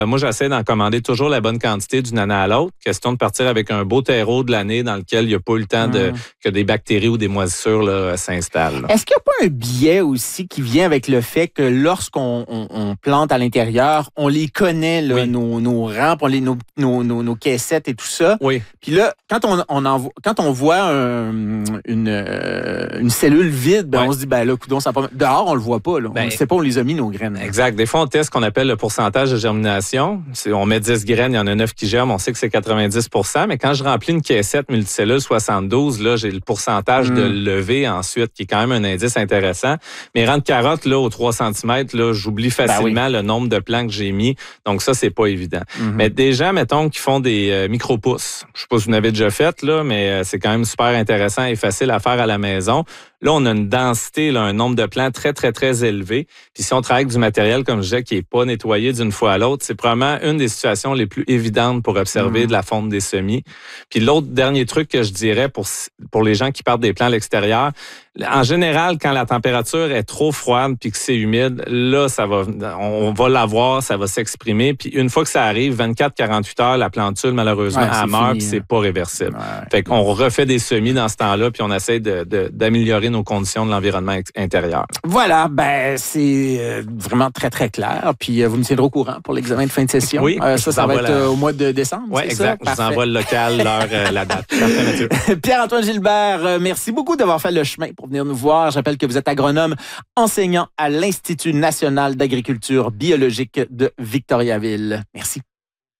Moi, j'essaie d'en commander toujours la bonne quantité d'une année à l'autre. Question de partir avec un beau terreau de l'année dans lequel il n'y a pas eu le temps que des bactéries ou des moisissures là, s'installent. Est-ce qu'il n'y a pas un biais aussi qui vient avec le fait que lorsqu'on plante à l'intérieur, on les connaît, là, nos rampes, nos caissettes et tout ça? Oui. Puis là, quand on voit une cellule vide, on se dit, là, coudonc, ça va pas... Dehors, on le voit pas. Là. On ne sait pas où on les a mis, nos graines. Exact. Des fois, on teste ce qu'on appelle le pourcentage de germination. On met 10 graines, il y en a 9 qui germent, on sait que c'est 90 %, mais quand je remplis une caissette multicellule 72, là, j'ai le pourcentage de levée ensuite, qui est quand même un indice intéressant. Mes rangs de carottes, là, aux 3 cm, là, j'oublie facilement le nombre de plants que j'ai mis. Donc ça, c'est pas évident. Mais des gens, mettons, qui font des micro-pousses. Je sais pas si vous l'avez déjà fait, là, mais c'est quand même super intéressant et facile à faire à la maison. Là, on a une densité, là, un nombre de plants très, très, très élevé. Puis si on travaille avec du matériel, comme je disais, qui n'est pas nettoyé d'une fois à l'autre, c'est probablement une des situations les plus évidentes pour observer de la fonte des semis. Puis l'autre dernier truc que je dirais pour les gens qui partent des plants à l'extérieur, en général, quand la température est trop froide puis que c'est humide, là, on va l'avoir, ça va s'exprimer. Puis une fois que ça arrive, 24-48 heures, la plantule, malheureusement, elle meurt puis c'est pas réversible. Fait qu'on refait des semis dans ce temps-là puis on essaie d'améliorer nos conditions de l'environnement intérieur. Voilà, c'est vraiment très, très clair. Puis vous me tiendrez au courant pour l'examen de fin de session. Oui. Ça va être au mois de décembre, oui, exact. Je vous envoie le local, l'heure, la date. Parfait, Mathieu. Pierre-Antoine Gilbert, merci beaucoup d'avoir fait le chemin pour venir nous voir. J'appelle que vous êtes agronome enseignant à l'Institut national d'agriculture biologique de Victoriaville. Merci.